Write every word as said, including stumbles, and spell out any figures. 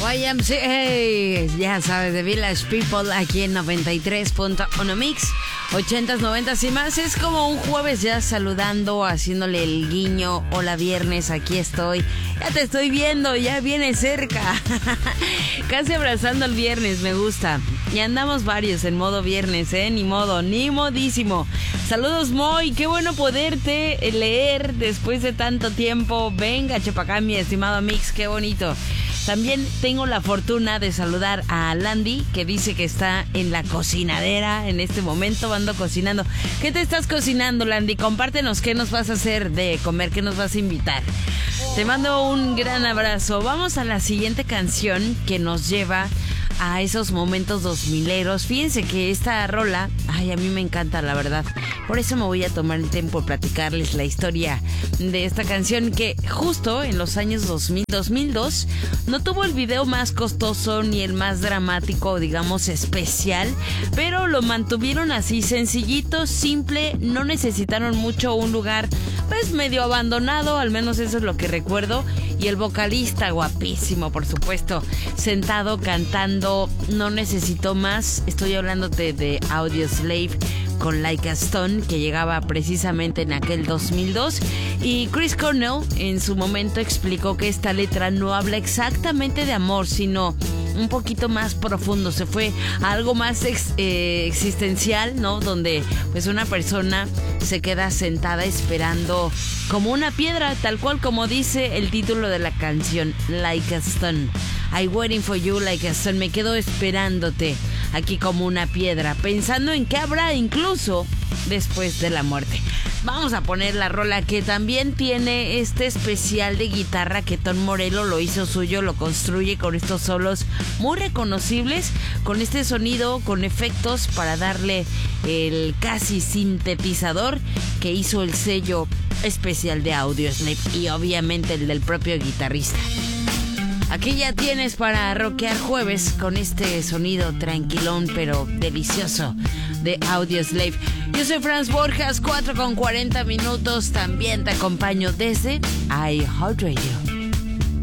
Y M C A, ya sabes, The Village People, aquí en noventa y tres punto uno Mix, ochentas, noventas y más. Es como un jueves ya saludando, haciéndole el guiño. Hola viernes, aquí estoy. Ya te estoy viendo, ya viene cerca. Casi abrazando el viernes, me gusta. Y andamos varios en modo viernes, ¿eh? Ni modo, ni modísimo. Saludos, Moy, qué bueno poderte leer después de tanto tiempo. Venga, chepacá, mi estimado Mix, qué bonito. También tengo la fortuna de saludar a Landy, que dice que está en la cocinadera en este momento, ando cocinando. ¿Qué te estás cocinando, Landy? Compártenos qué nos vas a hacer de comer, qué nos vas a invitar. Te mando un gran abrazo. Vamos a la siguiente canción que nos lleva a esos momentos dos mileros. Fíjense que esta rola, ay, a mí me encanta, la verdad. Por eso me voy a tomar el tiempo de platicarles la historia de esta canción que justo en los años dos mil, dos mil dos no tuvo el video más costoso ni el más dramático, digamos especial, pero lo mantuvieron así sencillito, simple, no necesitaron mucho, un lugar pues medio abandonado, al menos eso es lo que recuerdo, y el vocalista guapísimo, por supuesto, sentado cantando, no necesitó más. Estoy hablándote de Audioslave con Like a Stone, que llegaba precisamente en aquel dos mil dos, y Chris Cornell en su momento explicó que esta letra no habla exactamente de amor, sino un poquito más profundo, se fue a algo más ex, eh, existencial, ¿no? Donde pues una persona se queda sentada esperando como una piedra, tal cual como dice el título de la canción, Like a Stone. I waiting for you like a stone, me quedo esperándote aquí como una piedra, pensando en qué habrá incluso después de la muerte. Vamos a poner la rola que también tiene este especial de guitarra que Tom Morello lo hizo suyo, lo construye con estos solos muy reconocibles, con este sonido, con efectos para darle el casi sintetizador que hizo el sello especial de Audioslave y obviamente el del propio guitarrista. Aquí ya tienes para rockear jueves con este sonido tranquilón pero delicioso de Audioslave. Yo soy Franz Borjas, cuatro con cuarenta minutos. También te acompaño desde iHeartRadio.